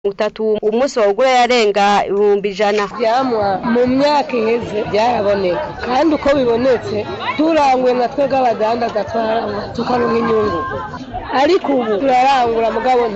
3 umunsi wawugura yarenga 100. Vyamwa mu myaka iheze byaraboneka kandi uko bibonetse turangwe na twebwe abadandaza tukaronka inyungu, ariko ubu turarangura mugabo